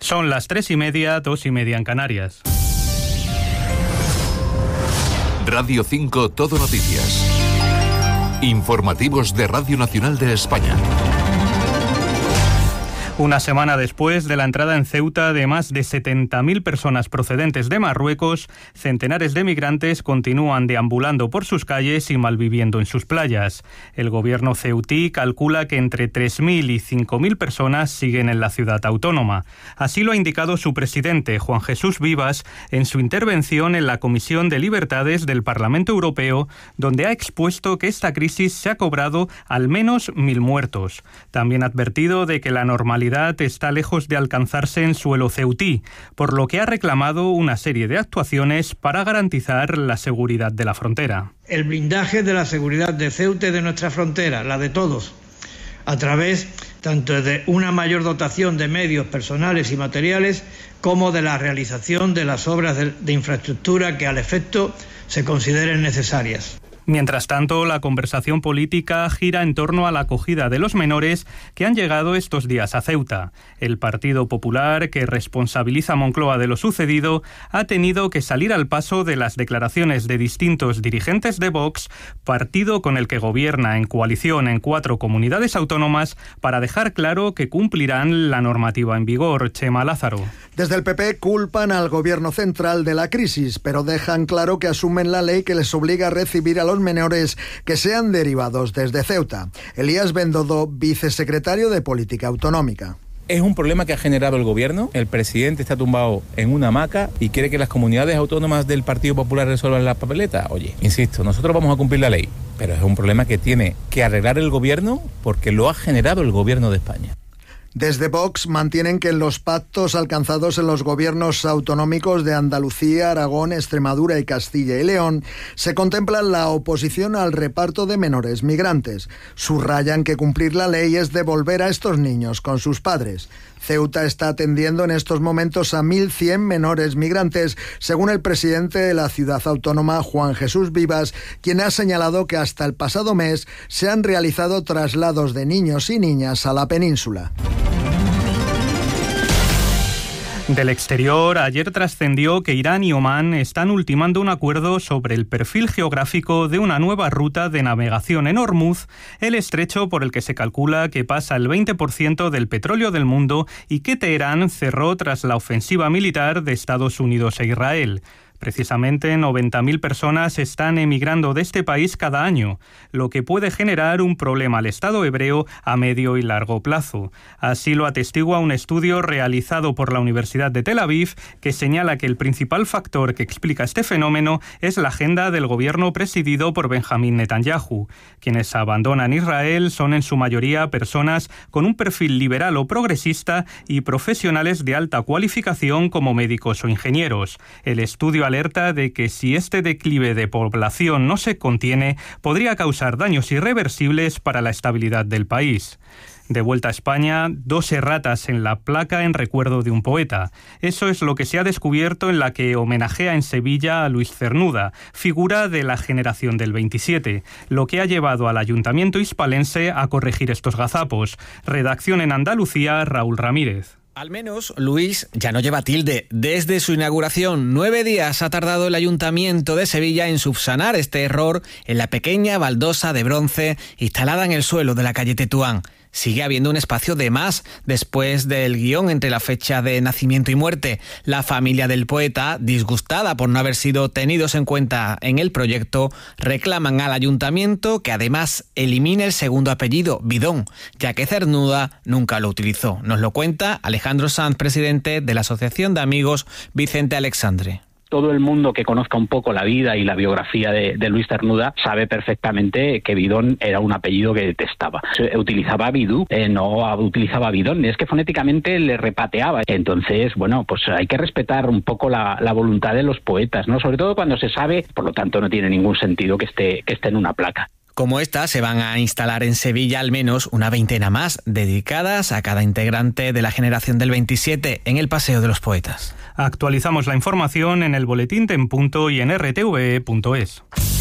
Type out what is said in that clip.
Son las 3:30, 2:30 en Canarias. Radio 5 Todo Noticias. Informativos de Radio Nacional de España. Una semana después de la entrada en Ceuta de más de 70.000 personas procedentes de Marruecos, centenares de migrantes continúan deambulando por sus calles y malviviendo en sus playas. El gobierno ceutí calcula que entre 3.000 y 5.000 personas siguen en la ciudad autónoma. Así lo ha indicado su presidente, Juan Jesús Vivas, en su intervención en la Comisión de Libertades del Parlamento Europeo, donde ha expuesto que esta crisis se ha cobrado al menos 1.000 muertos. También ha advertido de que la normalidad está lejos de alcanzarse en suelo ceutí, por lo que ha reclamado una serie de actuaciones para garantizar la seguridad de la frontera. El blindaje de la seguridad de Ceuta y de nuestra frontera, la de todos, a través tanto de una mayor dotación de medios personales y materiales como de la realización de las obras de infraestructura que al efecto se consideren necesarias. Mientras tanto, la conversación política gira en torno a la acogida de los menores que han llegado estos días a Ceuta. El Partido Popular, que responsabiliza a Moncloa de lo sucedido, ha tenido que salir al paso de las declaraciones de distintos dirigentes de Vox, partido con el que gobierna en coalición en 4 comunidades autónomas, para dejar claro que cumplirán la normativa en vigor. Chema Lázaro. Desde el PP culpan al gobierno central de la crisis, pero dejan claro que asumen la ley que les obliga a recibir a los menores que sean derivados desde Ceuta. Elías Bendodo, vicesecretario de Política Autonómica. Es un problema que ha generado el gobierno. El presidente está tumbado en una hamaca y quiere que las comunidades autónomas del Partido Popular resuelvan la papeleta. Oye, insisto, nosotros vamos a cumplir la ley, pero es un problema que tiene que arreglar el gobierno porque lo ha generado el gobierno de España. Desde Vox mantienen que en los pactos alcanzados en los gobiernos autonómicos de Andalucía, Aragón, Extremadura y Castilla y León se contempla la oposición al reparto de menores migrantes. Subrayan que cumplir la ley es devolver a estos niños con sus padres. Ceuta está atendiendo en estos momentos a 1.100 menores migrantes, según el presidente de la ciudad autónoma, Juan Jesús Vivas, quien ha señalado que hasta el pasado mes se han realizado traslados de niños y niñas a la península. Del exterior, ayer trascendió que Irán y Omán están ultimando un acuerdo sobre el perfil geográfico de una nueva ruta de navegación en Hormuz, el estrecho por el que se calcula que pasa el 20% del petróleo del mundo y que Teherán cerró tras la ofensiva militar de Estados Unidos e Israel. Precisamente 90.000 personas están emigrando de este país cada año, lo que puede generar un problema al Estado hebreo a medio y largo plazo. Así lo atestigua un estudio realizado por la Universidad de Tel Aviv, que señala que el principal factor que explica este fenómeno es la agenda del gobierno presidido por Benjamín Netanyahu. Quienes abandonan Israel son en su mayoría personas con un perfil liberal o progresista y profesionales de alta cualificación como médicos o ingenieros. El estudio alerta de que si este declive de población no se contiene, podría causar daños irreversibles para la estabilidad del país. De vuelta a España, 2 erratas en la placa en recuerdo de un poeta. Eso es lo que se ha descubierto en la que homenajea en Sevilla a Luis Cernuda, figura de la generación del 27, lo que ha llevado al Ayuntamiento hispalense a corregir estos gazapos. Redacción en Andalucía, Raúl Ramírez. Al menos Luis ya no lleva tilde. Desde su inauguración, 9 días ha tardado el Ayuntamiento de Sevilla en subsanar este error en la pequeña baldosa de bronce instalada en el suelo de la calle Tetuán. Sigue habiendo un espacio de más después del guión entre la fecha de nacimiento y muerte. La familia del poeta, disgustada por no haber sido tenidos en cuenta en el proyecto, reclaman al ayuntamiento que además elimine el segundo apellido, Bidón, ya que Cernuda nunca lo utilizó. Nos lo cuenta Alejandro Sanz, presidente de la Asociación de Amigos Vicente Alexandre. Todo el mundo que conozca un poco la vida y la biografía de Luis Cernuda sabe perfectamente que Bidón era un apellido que detestaba. Utilizaba Bidú, no utilizaba Bidón, es que fonéticamente le repateaba. Entonces, bueno, pues hay que respetar un poco la voluntad de los poetas, ¿no? Sobre todo cuando se sabe, por lo tanto no tiene ningún sentido que esté en una placa. Como esta, se van a instalar en Sevilla al menos una veintena más, dedicadas a cada integrante de la generación del 27 en el Paseo de los Poetas. Actualizamos la información en el boletín en punto y en rtve.es.